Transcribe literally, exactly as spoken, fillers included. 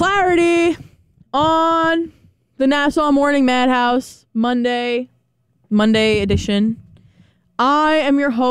clarity on the Nassau Morning Madhouse Monday, Monday edition. I am your host.